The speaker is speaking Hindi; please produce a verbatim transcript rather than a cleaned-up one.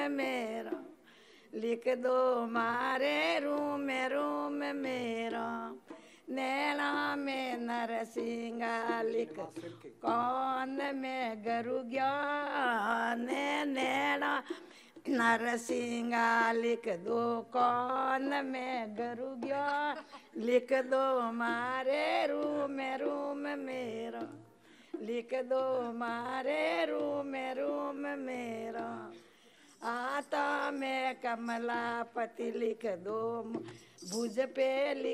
मेरा, लिख दो मारे रूम रूम मेरा, नैना में नरसिंगा लिख कौन में गरु ज्ञान, नैना नरसिंगा लिख दो कौन में गरु ज्ञान, लिख दो मारे रूम रूम मेरा, लिख दो मारे रूम रूम मेरा, आता में कमलापति लिख दो भुज पे लिख